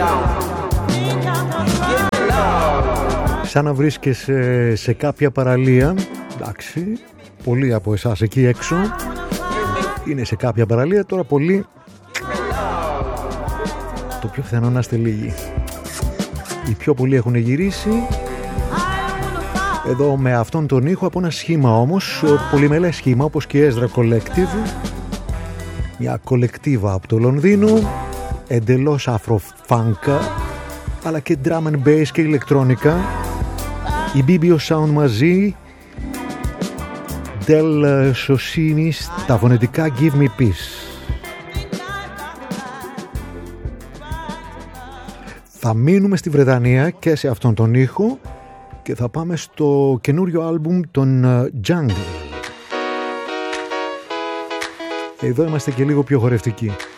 Σαν να βρίσκεσαι σε κάποια παραλία. Εντάξει, πολλοί από εσάς εκεί έξω είναι σε κάποια παραλία. Τώρα πολλοί, το πιο πιθανό να είστε λίγοι. Οι πιο πολλοί έχουν γυρίσει εδώ με αυτόν τον ήχο από ένα σχήμα όμως, πολυμελές σχήμα, όπως και η Ezra Collective, μια κολεκτίβα από το Λονδίνο, εντελώς αφροφάνκα αλλά και drum and bass και ηλεκτρόνικα. Η BBO Sound μαζί, Del Sosini, τα φωνητικά Give Me Peace. Θα μείνουμε στη Βρετανία και σε αυτόν τον ήχο και θα πάμε στο καινούριο άλμπουμ των Jungle. Εδώ είμαστε και λίγο πιο χορευτικοί.